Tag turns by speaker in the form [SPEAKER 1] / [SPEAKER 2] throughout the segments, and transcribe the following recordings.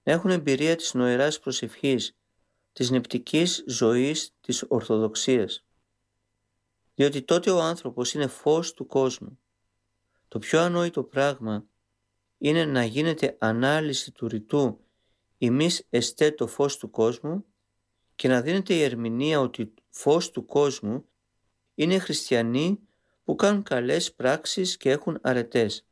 [SPEAKER 1] να έχουν εμπειρία της νοεράς προσευχής, της νηπτικής ζωής της Ορθοδοξίας. Διότι τότε ο άνθρωπος είναι φως του κόσμου. Το πιο ανόητο πράγμα είναι να γίνεται ανάλυση του ρητού «Ημείς εστέ το φως του κόσμου» και να δίνεται η ερμηνεία ότι φως του κόσμου είναι χριστιανοί που κάνουν καλές πράξεις και έχουν αρετές.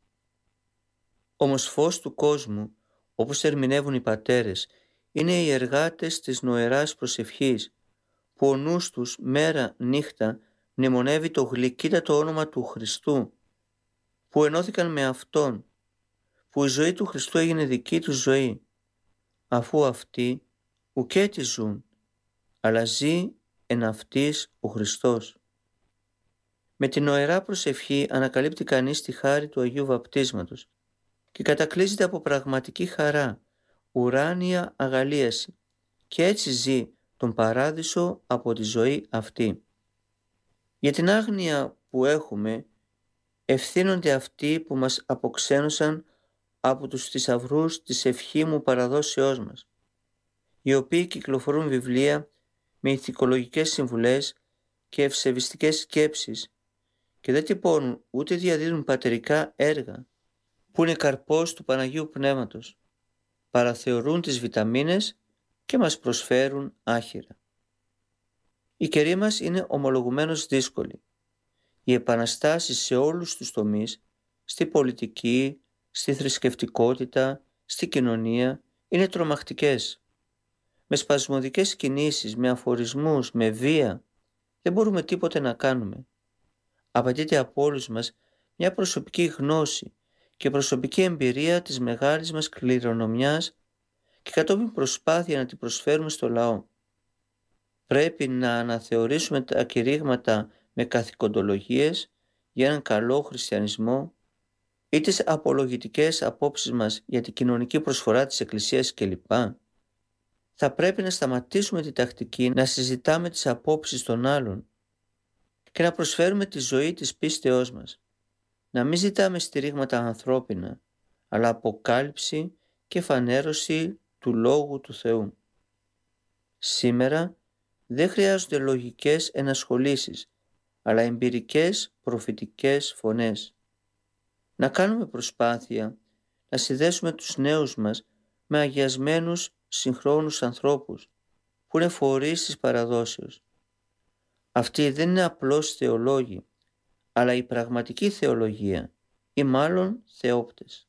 [SPEAKER 1] Όμως φως του κόσμου, όπως ερμηνεύουν οι πατέρες, είναι οι εργάτες της νοεράς προσευχής, που ο νους τους μέρα νύχτα μνημονεύει το γλυκύτατο όνομα του Χριστού, που ενώθηκαν με Αυτόν, που η ζωή του Χριστού έγινε δική τους ζωή, αφού αυτοί ουκέ τη ζουν, αλλά ζει εν αυτής ο Χριστός. Με την νοερά προσευχή ανακαλύπτει κανείς τη χάρη του Αγίου Βαπτίσματος και κατακλείζεται από πραγματική χαρά, ουράνια αγαλίαση, και έτσι ζει τον παράδεισο από τη ζωή αυτή. Για την άγνοια που έχουμε ευθύνονται αυτοί που μας αποξένωσαν από τους θησαυρούς της ευχήμου παραδόσεώς μας, οι οποίοι κυκλοφορούν βιβλία με ηθικολογικές συμβουλές και ευσεβιστικές σκέψεις και δεν τυπώνουν ούτε διαδίδουν πατερικά έργα που είναι καρπός του Παναγίου Πνεύματος, παραθεωρούν τις βιταμίνες και μας προσφέρουν άχυρα. Η καιρή μας είναι ομολογουμένως δύσκολη. Οι επαναστάσεις σε όλους τους τομείς, στη πολιτική, στη θρησκευτικότητα, στη κοινωνία, είναι τρομακτικές. Με σπασμωδικές κινήσεις, με αφορισμούς, με βία, δεν μπορούμε τίποτε να κάνουμε. Απαιτείται από όλους μας μια προσωπική γνώση και προσωπική εμπειρία της μεγάλης μας κληρονομιάς και κατόπιν προσπάθεια να την προσφέρουμε στο λαό. Πρέπει να αναθεωρήσουμε τα κηρύγματα με καθηκοντολογίες για έναν καλό χριστιανισμό ή τις απολογητικές απόψεις μας για την κοινωνική προσφορά της Εκκλησίας κλπ. Θα πρέπει να σταματήσουμε τη τακτική να συζητάμε τις απόψεις των άλλων και να προσφέρουμε τη ζωή της πίστεώς μας. Να μην ζητάμε στηρίγματα ανθρώπινα, αλλά αποκάλυψη και φανέρωση του Λόγου του Θεού. Σήμερα δεν χρειάζονται λογικές ενασχολήσεις, αλλά εμπειρικές προφητικές φωνές. Να κάνουμε προσπάθεια να συνδέσουμε τους νέους μας με αγιασμένους συγχρόνους ανθρώπους που είναι φορείς της παραδόσεως. Αυτοί δεν είναι απλώς θεολόγοι, αλλά η πραγματική θεολογία ή μάλλον θεόπτες.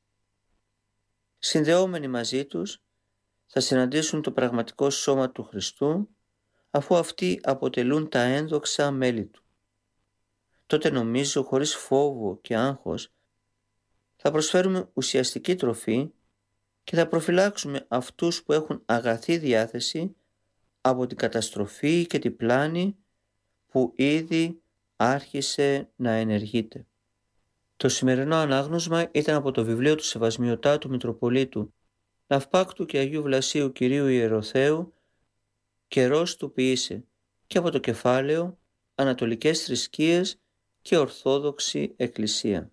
[SPEAKER 1] Συνδεόμενοι μαζί τους θα συναντήσουν το πραγματικό σώμα του Χριστού, αφού αυτοί αποτελούν τα ένδοξα μέλη του. Τότε νομίζω χωρίς φόβο και άγχος θα προσφέρουμε ουσιαστική τροφή και θα προφυλάξουμε αυτούς που έχουν αγαθή διάθεση από την καταστροφή και την πλάνη που ήδη άρχισε να ενεργείται. Το σημερινό ανάγνωσμα ήταν από το βιβλίο του Σεβασμιωτάτου Μητροπολίτου Ναυπάκτου και Αγίου Βλασίου Κυρίου Ιερωθέου «Καιρός του ποιήσε» και από το κεφάλαιο «Ανατολικές θρησκείες και Ορθόδοξη Εκκλησία».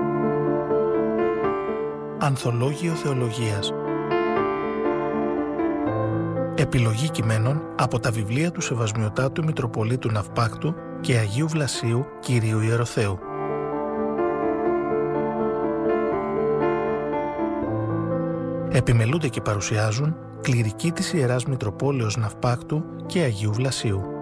[SPEAKER 2] Ανθολόγιο Θεολογίας. Επιλογή κειμένων από τα βιβλία του Σεβασμιωτάτου Μητροπολίτου Ναυπάκτου και Αγίου Βλασίου Κυρίου Ιερωθέου. Επιμελούνται και παρουσιάζουν κληρικοί της Ιεράς Μητροπόλεως Ναυπάκτου και Αγίου Βλασίου.